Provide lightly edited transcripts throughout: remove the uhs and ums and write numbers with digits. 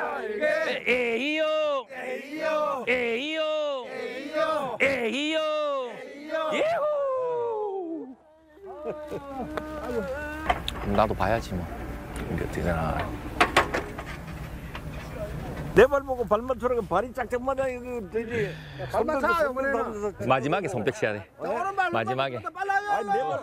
에이요 에이요 에이요 예후. 나도 봐야지 뭐. 이게 어떻게 되나. 내 발 보고 발만 돌아가 발이 짝짝마다 이거 되지. 발만 차 이번에는. 마지막에 손뼉 쳐야 돼. 오른발 마지막에. 빨라요. 아니 내발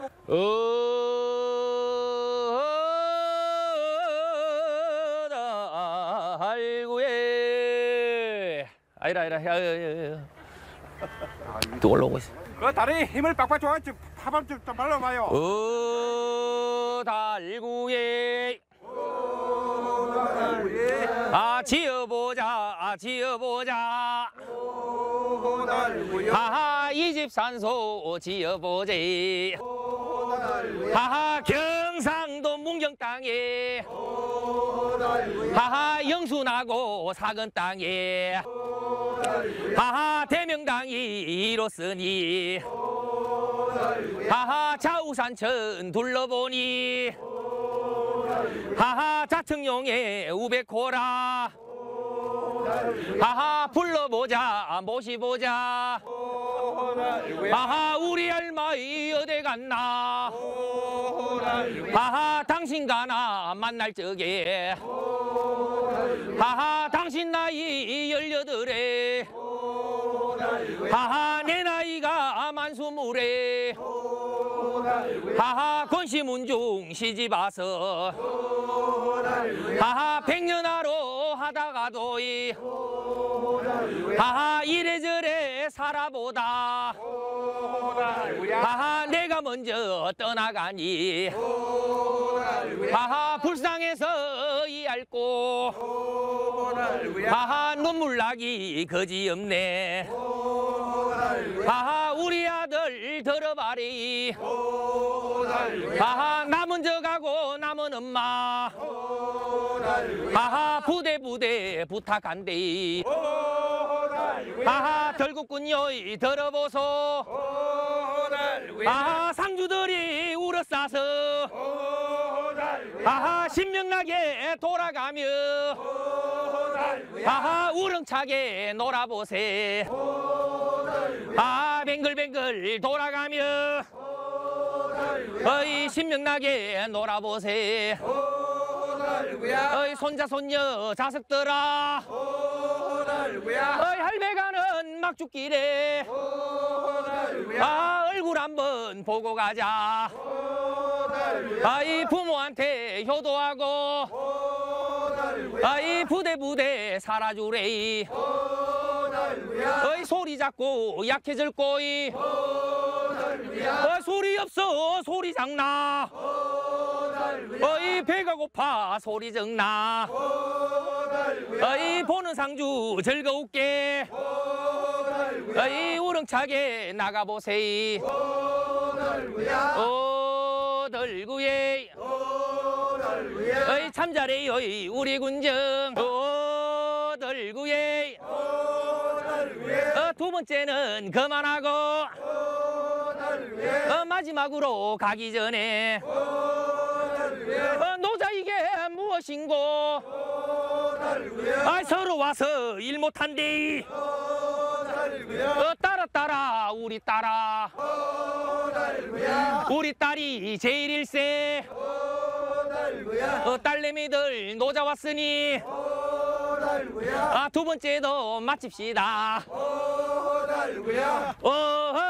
달구에 아이라 또 올라오고 있어. 그 다리 힘을 빡빡 줘야 파밤 좀 발라봐요. 달구에 지어보자 하하 이 집 산소 지어보자 하하 경상도 문경 땅에 하하 영순하고 사근 땅에 하하 대명당이 이뤘으니 하하 좌우산천 둘러보니 하하 자청용의 우백호라 하하 불러보자 모시보자 하하 우리 할머니 어디 갔나 하하 당신 가나 만날 적에 하하 당신 나이 18에 하하 내 나이가 만스물에 하하 권시문중 시집 와서 하하 백년하로 하다가도 하하 이래저래 살아보다 하하 내가 먼저 떠나가니 하하 불쌍해서 이앓고 하하 눈물나기 거지없네 하하 우리 아들 들어봐리 하하 나 먼저 가고 남은 엄마 하하 부대 부탁한대 하하 덜국군요 들어보소 하하 상주들이 울어싸서 하하 신명나게 돌아가며 하하 우렁차게 놀아보세 하하 뱅글뱅글 돌아가며 어이 신명나게 놀아보세 어이 손자 손녀 자석들아 어이 할배가는 막죽길에 얼굴 한번 보고 가자 이 부모한테 효도하고 이 부대 살아주래 소리 작고 약해질 꼬이 소리 없어 소리 작나 배가 고파 소리 적나 보는 상주 즐거울게 우렁차게 나가보세요 달구에 참 잘해요 우리 군정 달구에 두 번째는 그만하고 마지막으로 가기 전에 노자 이게 무엇인고 서로 와서 일 못한대 따라 우리 따라 우리 딸이 제일일세 딸내미들 노자 왔으니 두 번째도 마칩시다